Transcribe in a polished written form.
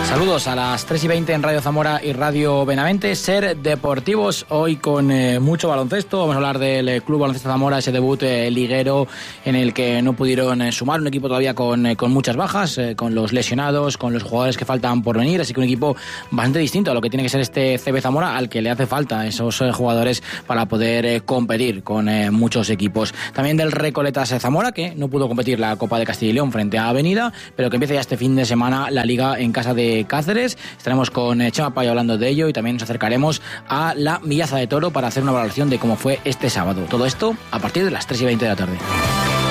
Saludos a las 3:20 en Radio Zamora y Radio Benavente. Ser deportivos hoy con mucho baloncesto. Vamos a hablar del Club Baloncesto Zamora, ese debut liguero en el que no pudieron sumar, un equipo todavía con muchas bajas, con los lesionados, con los jugadores que faltan por venir, así que un equipo bastante distinto a lo que tiene que ser este CB Zamora, al que le hace falta esos jugadores para poder competir con muchos equipos. También del Recoletas Zamora, que no pudo competir la Copa de Castilla y León frente a Avenida, pero que empieza ya este fin de semana la Liga en casa de Cáceres. Estaremos con Chema Payo hablando de ello y también nos acercaremos a la Millaza de Toro para hacer una valoración de cómo fue este sábado. Todo esto a partir de las 3:20 de la tarde.